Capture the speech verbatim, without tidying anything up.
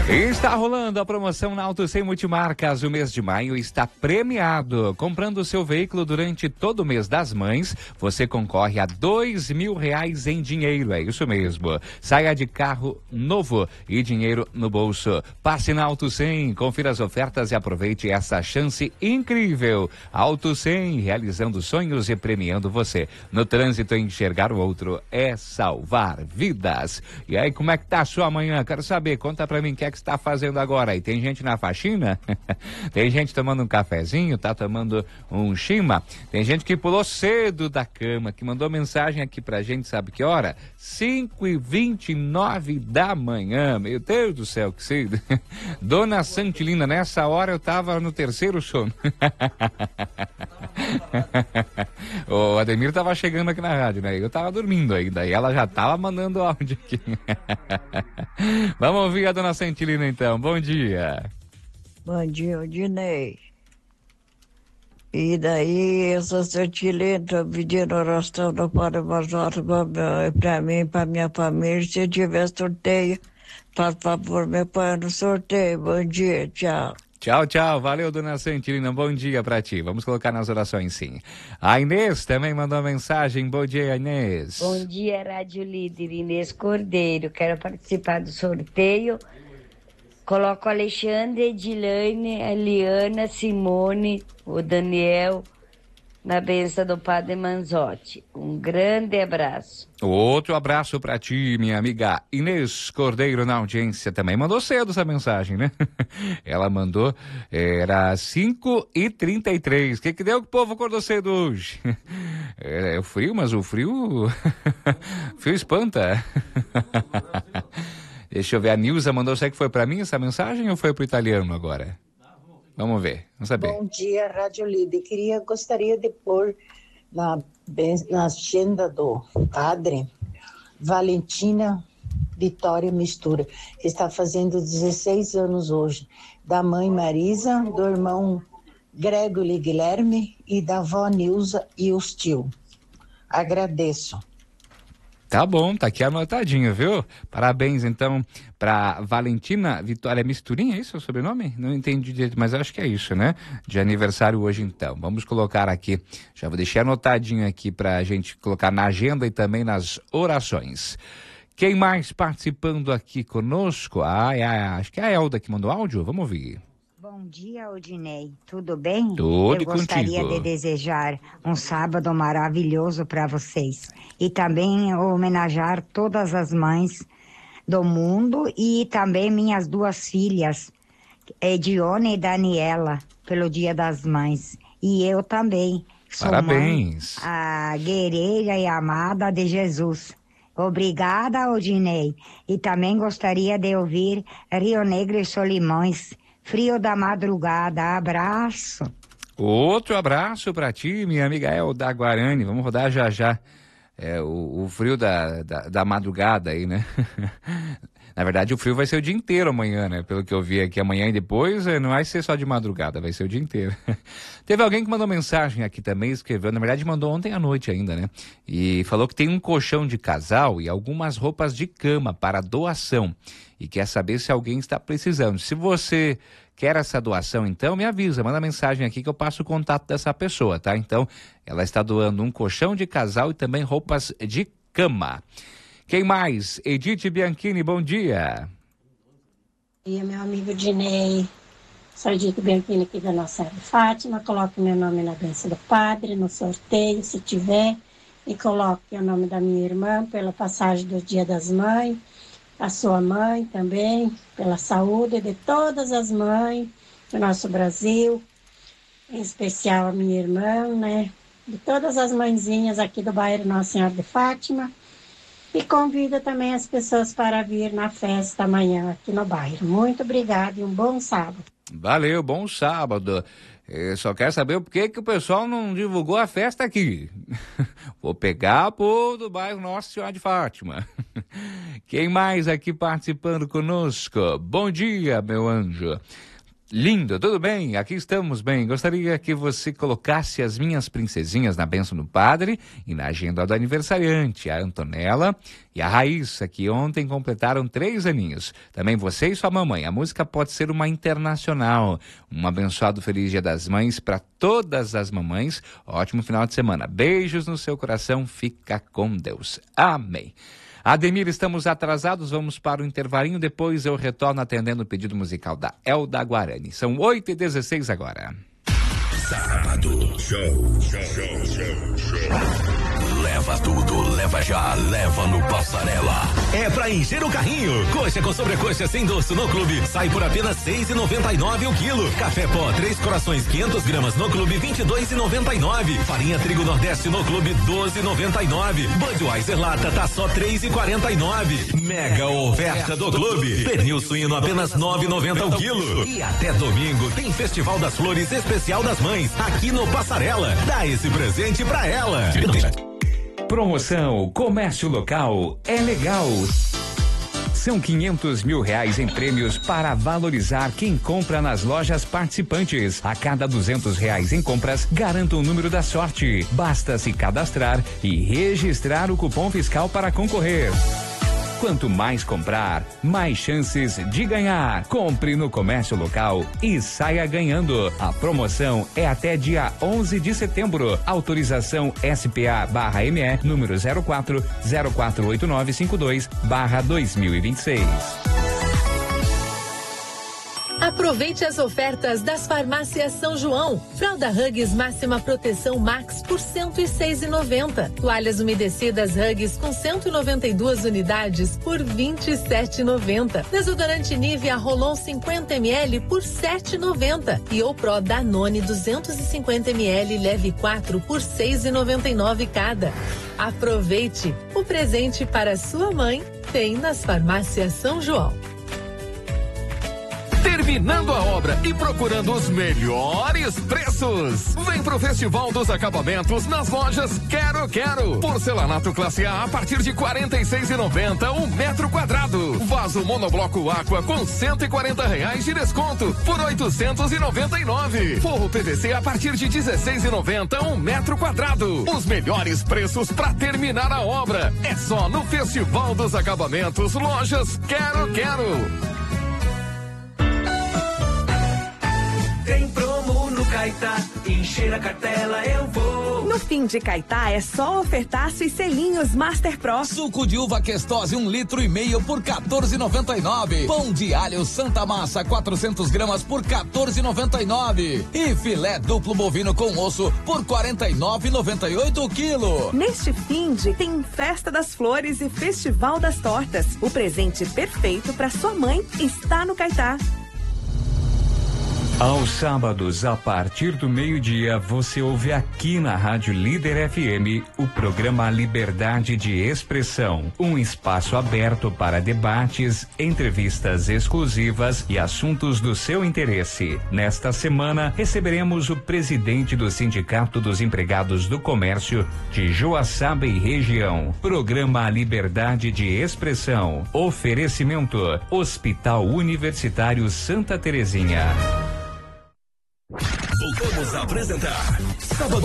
Está rolando a promoção na Auto cem Multimarcas. O mês de maio está premiado. Comprando o seu veículo durante todo o mês das mães, você concorre a dois mil reais em dinheiro. É isso mesmo. Saia de carro novo e dinheiro no bolso. Passe na Auto cem, confira as ofertas e aproveite essa chance incrível. Auto cem, realizando sonhos e premiando você. No trânsito, enxergar o outro é salvar vidas. E aí, como é que tá a sua manhã? Quero saber, conta pra mim o que é que está fazendo agora. E tem gente na faxina? Tem gente tomando um cafezinho, tá tomando um chima? Tem gente que pulou cedo da cama, que mandou mensagem aqui pra gente, sabe que hora? cinco e vinte e nove da manhã. Meu Deus do céu, que cedo. Dona Santilina, nessa hora eu tava no terceiro sono. O Ademir tava chegando aqui na rádio, né? Eu tava dormindo ainda, e ela já tava mandando áudio aqui. Vamos ouvir a Dona Santilina então. Bom dia. Bom dia, Odinei. E daí, essa Santilina tá pedindo oração do Padre Major pra mim, pra minha família. Se tiver sorteio, por favor, me põe no sorteio. Bom dia, tchau. Tchau, tchau. Valeu, Dona Santilina. Bom dia pra ti. Vamos colocar nas orações, sim. A Inês também mandou uma mensagem. Bom dia, Inês. Bom dia, Rádio Líder. Inês Cordeiro. Quero participar do sorteio. Coloco Alexandre, Edilane, a Eliana, Simone, o Daniel, na bênção do Padre Manzotti. Um grande abraço. Outro abraço pra ti, minha amiga Inês Cordeiro, na audiência também. Mandou cedo essa mensagem, né? Ela mandou, era cinco e trinta e três. O que que deu que o povo acordou cedo hoje? É, é o frio, mas o frio... o frio espanta. Deixa eu ver, a Nilza mandou, será que foi pra mim essa mensagem ou foi pro italiano agora? Vamos ver, vamos saber. Bom dia, Rádio Líder. Queria, gostaria de pôr na, na agenda do padre Valentina Vitória Mistura, que está fazendo dezesseis anos hoje, da mãe Marisa, do irmão Gregory Guilherme e da avó Nilza e os tio. Agradeço. Tá bom, tá aqui anotadinho, viu? Parabéns, então, pra Valentina Vitória Misturinha, é isso o sobrenome? Não entendi direito, mas acho que é isso, né? De aniversário hoje, então. Vamos colocar aqui, já vou deixar anotadinho aqui pra gente colocar na agenda e também nas orações. Quem mais participando aqui conosco? Ah, é, acho que é a Elda que mandou áudio, vamos ouvir. Bom dia, Odinei. Tudo bem? Tudo Eu gostaria contigo. de desejar um sábado maravilhoso para vocês e também homenagear todas as mães do mundo e também minhas duas filhas, Edione e Daniela, pelo Dia das Mães. E eu também sou Parabéns. mãe, a guerreira e amada de Jesus. Obrigada, Odinei. E também gostaria de ouvir Rio Negro e Solimões. Frio da madrugada, abraço. Outro abraço pra ti, minha amiga Elda Guarani. Vamos rodar já já é, o, o frio da, da, da madrugada aí, né? Na verdade, o frio vai ser o dia inteiro amanhã, né? Pelo que eu vi aqui, amanhã e depois, não vai ser só de madrugada, vai ser o dia inteiro. Teve alguém que mandou mensagem aqui também, escreveu, na verdade mandou ontem à noite ainda, né? E falou que tem um colchão de casal e algumas roupas de cama para doação. E quer saber se alguém está precisando. Se você quer essa doação, então me avisa, manda mensagem aqui que eu passo o contato dessa pessoa, tá? Então, ela está doando um colchão de casal e também roupas de cama. Quem mais? Edith Bianchini, bom dia. Bom dia, meu amigo Dinei. Sou Edith Bianchini aqui da Nossa Senhora de Fátima. Coloque meu nome na bênção do Padre, no sorteio, se tiver. E coloque o nome da minha irmã pela passagem do Dia das Mães. A sua mãe também, pela saúde de todas as mães do nosso Brasil, em especial a minha irmã, né? De todas as mãezinhas aqui do bairro Nossa Senhora de Fátima. E convida também as pessoas para vir na festa amanhã aqui no bairro. Muito obrigada e um bom sábado. Valeu, bom sábado. Eu só quero saber por que que o pessoal não divulgou a festa aqui. Vou pegar o povo do bairro Nossa Senhora de Fátima. Quem mais aqui participando conosco? Bom dia, meu anjo. Lindo, tudo bem? Aqui estamos bem. Gostaria que você colocasse as minhas princesinhas na bênção do padre e na agenda do aniversariante, a Antonella e a Raíssa, que ontem completaram três aninhos. Também você e sua mamãe. A música pode ser uma internacional. Um abençoado feliz Dia das Mães para todas as mamães. Ótimo final de semana. Beijos no seu coração. Fica com Deus. Amém. Ademir, estamos atrasados, vamos para o intervalinho, depois eu retorno atendendo o pedido musical da Elda Guarani. São oito e dezesseis agora. Sábado, show, show, show, show, show. Leva tudo, leva já, leva no Passarela. É pra encher o carrinho. Coxa com sobrecoxa sem doce no clube, sai por apenas seis e noventa e nove o quilo. Café pó, três corações, quinhentas gramas no clube, vinte e dois e noventa e nove. Farinha trigo nordeste no clube, doze e noventa e nove. Budweiser lata tá só três e quarenta e nove. Mega oferta do clube. Pernil suíno apenas nove e noventa o quilo. E até domingo tem Festival das Flores Especial das Mães aqui no Passarela. Dá esse presente pra ela. Promoção Comércio Local é legal. São quinhentos mil reais em prêmios para valorizar quem compra nas lojas participantes. A cada duzentos reais em compras, garanta o número da sorte. Basta se cadastrar e registrar o cupom fiscal para concorrer. Quanto mais comprar, mais chances de ganhar. Compre no comércio local e saia ganhando. A promoção é até dia onze de setembro. Autorização S P A barra M E número zero quatro zero quatro oito nove cinco dois barra dois mil e vinte e seis. Aproveite as ofertas das farmácias São João. Fralda Huggies máxima proteção Max por cento e seis reais e noventa centavos. Toalhas umedecidas Huggies com cento e noventa e duas unidades por vinte e sete reais e noventa centavos. Desodorante Nivea Rolon cinquenta mililitros por sete reais e noventa centavos. E o Pro Danone duzentos e cinquenta mililitros leve quatro por seis reais e noventa e nove centavos cada. Aproveite! O presente para sua mãe tem nas farmácias São João. Terminando a obra e procurando os melhores preços. Vem pro Festival dos Acabamentos nas lojas Quero Quero. Porcelanato classe A a partir de quarenta e seis reais e noventa centavos um metro quadrado. Vaso monobloco Aqua com cento e quarenta reais de desconto por oitocentos e noventa e nove. Forro P V C a partir de dezesseis reais e noventa centavos um metro quadrado. Os melhores preços para terminar a obra. É só no Festival dos Acabamentos, lojas Quero Quero. Tem promo no Caetá, encher a cartela eu vou. No fim de Caetá é só ofertaço e selinhos Master Pro. Suco de uva Questose um litro e meio por quatorze reais e noventa e nove. Pão de alho Santa Massa quatrocentas gramas por quatorze reais e noventa e nove. E filé duplo bovino com osso por quarenta e nove reais e noventa e oito o quilo. Neste fim de tem Festa das Flores e Festival das Tortas. O presente perfeito para sua mãe está no Caetá. Aos sábados, a partir do meio-dia, você ouve aqui na Rádio Líder F M o programa Liberdade de Expressão, um espaço aberto para debates, entrevistas exclusivas e assuntos do seu interesse. Nesta semana, receberemos o presidente do Sindicato dos Empregados do Comércio de Joaçaba e região. Programa Liberdade de Expressão. Oferecimento: Hospital Universitário Santa Terezinha. Voltamos a apresentar Sábado